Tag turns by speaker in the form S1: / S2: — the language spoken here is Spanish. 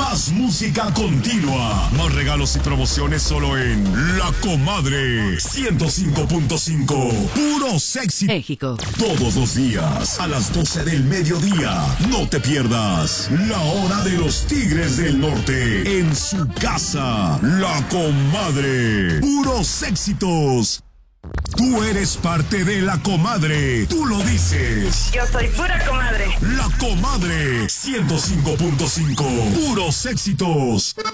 S1: Más música continua. Más regalos y promociones solo en La Comadre 105.5. Puro sexy.
S2: México.
S1: Todos los días a las 12 del mediodía. No te pierdas La Hora de los Tigres del Norte. En su casa, La Comadre. Puros éxitos. Tú eres parte de La Comadre. Tú lo dices.
S3: Yo soy pura comadre.
S1: La Comadre 105.5. Puros éxitos.